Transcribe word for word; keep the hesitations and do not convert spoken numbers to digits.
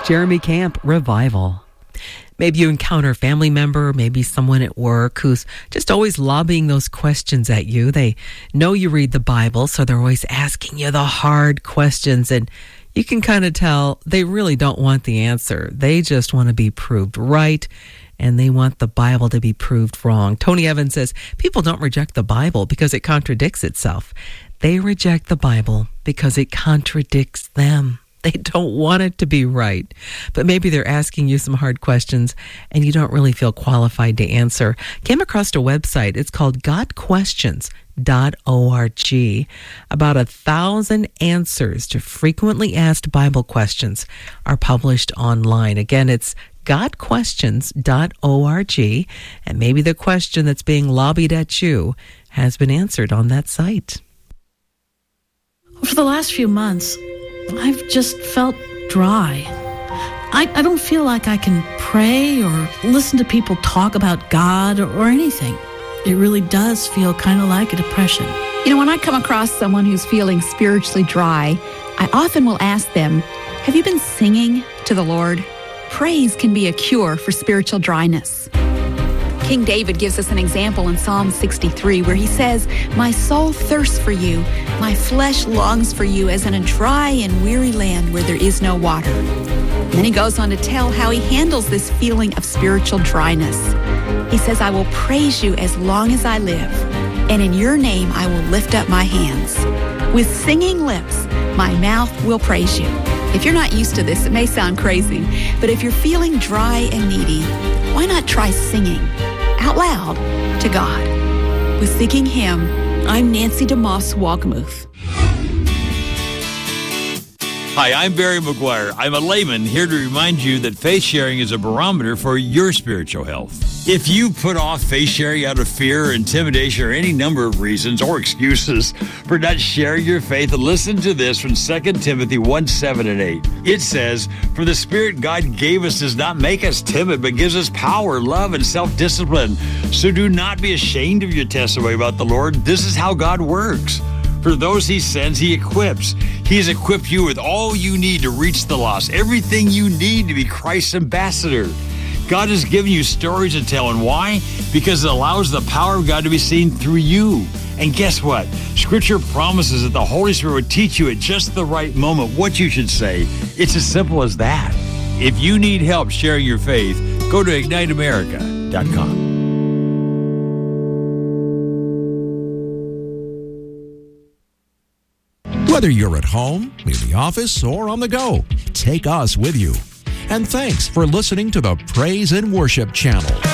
Jeremy Camp, Revival. Maybe you encounter a family member, maybe someone at work who's just always lobbing those questions at you. They know you read the Bible, so they're always asking you the hard questions, and you can kind of tell they really don't want the answer. They just want to be proved right, and they want the Bible to be proved wrong. Tony Evans says people don't reject the Bible because it contradicts itself. They reject the Bible because it contradicts them. They don't want it to be right, but maybe they're asking you some hard questions and you don't really feel qualified to answer. Came across a website. It's called god questions dot org. About a thousand answers to frequently asked Bible questions are published online. Again, it's god questions dot org, and maybe the question that's being lobbied at you has been answered on that site. For the last few months, I've just felt dry. I, I don't feel like I can pray or listen to people talk about God or, or anything. It really does feel kind of like a depression. You know, when I come across someone who's feeling spiritually dry, I often will ask them, have you been singing to the Lord? Praise can be a cure for spiritual dryness. King David gives us an example in Psalm sixty-three where he says, my soul thirsts for you, my flesh longs for you as in a dry and weary land where there is no water. And then he goes on to tell how he handles this feeling of spiritual dryness. He says, I will praise you as long as I live, and in your name I will lift up my hands. With singing lips, my mouth will praise you. If you're not used to this, it may sound crazy, but if you're feeling dry and needy, why not try singing out loud to God? With Seeking Him, I'm Nancy DeMoss Walkamuth. Hi, I'm Barry McGuire. I'm a layman here to remind you that faith sharing is a barometer for your spiritual health. If you put off faith sharing out of fear or intimidation or any number of reasons or excuses for not sharing your faith, listen to this from Second Timothy one, seven and eight. It says, for the Spirit God gave us does not make us timid, but gives us power, love, and self-discipline. So do not be ashamed of your testimony about the Lord. This is how God works. For those he sends, he equips. He's equipped you with all you need to reach the lost, everything you need to be Christ's ambassador. God has given you stories to tell, and why? Because it allows the power of God to be seen through you. And guess what? Scripture promises that the Holy Spirit would teach you at just the right moment what you should say. It's as simple as that. If you need help sharing your faith, go to ignite america dot com. Whether you're at home, in the office, or on the go, take us with you. And thanks for listening to the Praise and Worship Channel.